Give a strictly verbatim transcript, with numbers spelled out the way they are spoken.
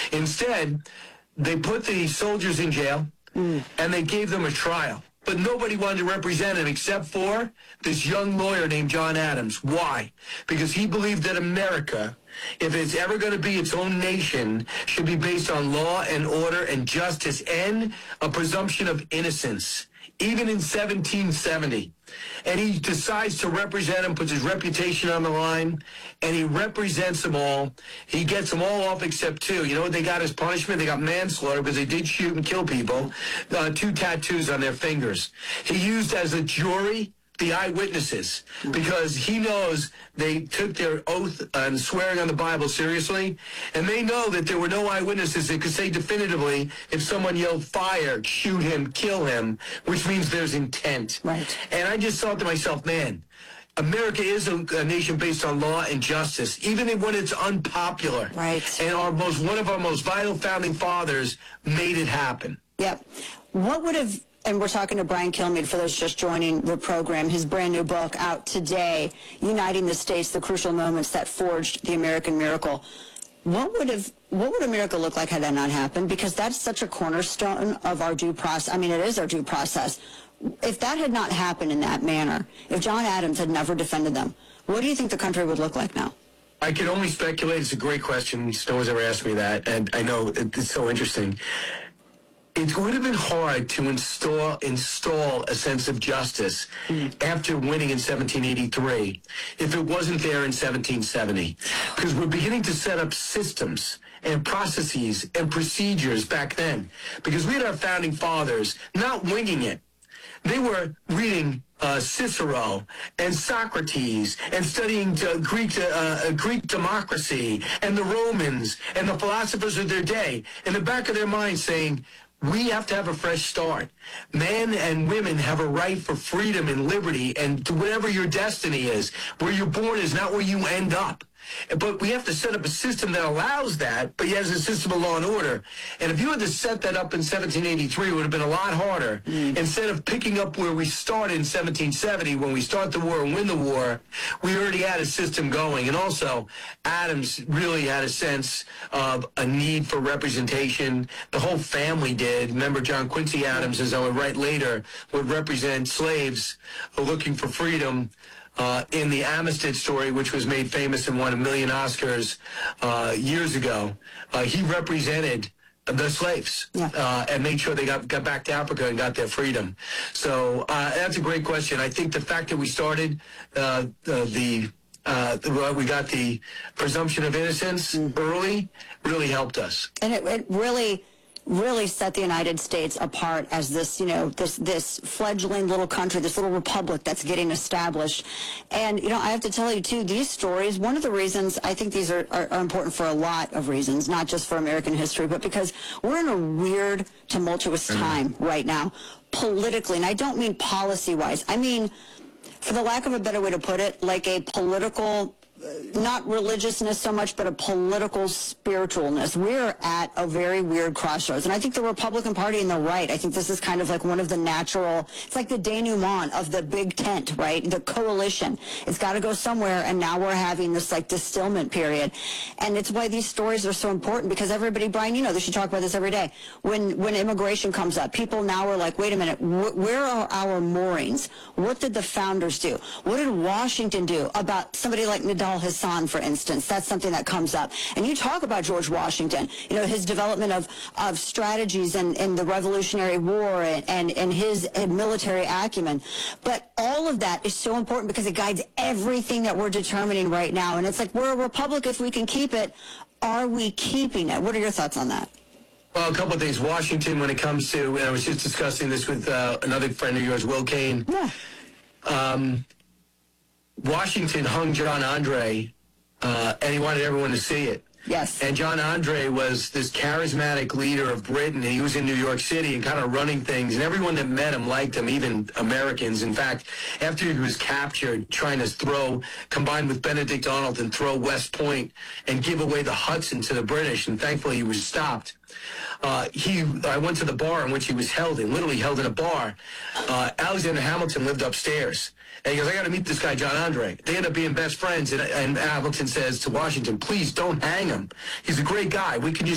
Instead, they put the soldiers in jail, mm. and they gave them a trial. But nobody wanted to represent him except for this young lawyer named John Adams. Why? Because he believed that America, if it's ever going to be its own nation, should be based on law and order and justice and a presumption of innocence, even in seventeen seventy. And he decides to represent him, puts his reputation on the line, and he represents them all. He gets them all off except two. You know what they got as punishment? They got manslaughter because they did shoot and kill people. Uh, two tattoos on their fingers. He used as a jury the eyewitnesses, because he knows they took their oath and swearing on the Bible seriously, and they know that there were no eyewitnesses that could say definitively if someone yelled fire, shoot him, kill him, which means there's intent. Right. And I just thought to myself, man, America is a, a nation based on law and justice, even when it's unpopular. Right. And our most one of our most vital founding fathers made it happen. Yep. What would have... And we're talking to Brian Kilmeade, for those just joining the program, his brand new book out today, Uniting the States, the Crucial Moments That Forged the American Miracle. What would have, what would America look like had that not happened? Because that's such a cornerstone of our due process. I mean, it is our due process. If that had not happened in that manner, if John Adams had never defended them, what do you think the country would look like now? I can only speculate. It's a great question. No one's ever asked me that, and I know it's so interesting. It would have been hard to install install a sense of justice mm. after winning in seventeen eighty-three if it wasn't there in seventeen seventy. Because we're beginning to set up systems and processes and procedures back then. Because we had our founding fathers not winging it. They were reading uh, Cicero and Socrates and studying uh, Greek uh, Greek democracy and the Romans and the philosophers of their day in the back of their mind saying, we have to have a fresh start. Men and women have a right for freedom and liberty and to whatever your destiny is. Where you're born is not where you end up. But we have to set up a system that allows that, but yet as a system of law and order. And if you had to set that up in seventeen eighty-three, it would have been a lot harder. Mm. Instead of picking up where we started in seventeen seventy, when we start the war and win the war, we already had a system going. And also, Adams really had a sense of a need for representation. The whole family did. Remember, John Quincy Adams, as I would write later, would represent slaves looking for freedom. Uh, in the Amistad story, which was made famous and won a million Oscars uh, years ago, uh, he represented the slaves yeah. uh, and made sure they got, got back to Africa and got their freedom. So uh, that's a great question. I think the fact that we started uh, uh, the uh, we got the presumption of innocence mm. early really helped us. And it, it really... really set the United States apart as this, you know, this this fledgling little country, this little republic that's getting established. And, you know, I have to tell you, too, these stories, one of the reasons I think these are, are, are important for a lot of reasons, not just for American history, but because we're in a weird, tumultuous time mm-hmm. right now, politically. And I don't mean policy-wise. I mean, for the lack of a better way to put it, like a political... not religiousness so much, but a political spiritualness. We're at a very weird crossroads. And I think the Republican Party and the right, I think this is kind of like one of the natural, it's like the denouement of the big tent, right? The coalition. It's got to go somewhere, and now we're having this like distillment period. And it's why these stories are so important, because everybody, Brian, you know this, you talk about this every day. When, when immigration comes up, people now are like, wait a minute, wh where are our moorings? What did the founders do? What did Washington do about somebody like Nadal Hassan, for instance? That's something that comes up. And you talk about George Washington, you know, his development of, of strategies in, in the Revolutionary War and, and, and his military acumen. But all of that is so important because it guides everything that we're determining right now. And it's like, we're a republic if we can keep it. Are we keeping it? What are your thoughts on that? Well, a couple of things. Washington, when it comes to, and I was just discussing this with uh, another friend of yours, Will Kane. Yeah. Um, Washington hung John Andre, uh, and he wanted everyone to see it. Yes. And John Andre was this charismatic leader of Britain, and he was in New York City and kind of running things, and everyone that met him liked him, even Americans. In fact, after he was captured, trying to throw, combine with Benedict Arnold and throw West Point and give away the Hudson to the British, and thankfully he was stopped. Uh, he, I went to the bar in which he was held in, literally held in a bar. Uh, Alexander Hamilton lived upstairs. And he goes, I got to meet this guy, John Andre. They end up being best friends, and, and Hamilton says to Washington, please don't hang him. He's a great guy. We can use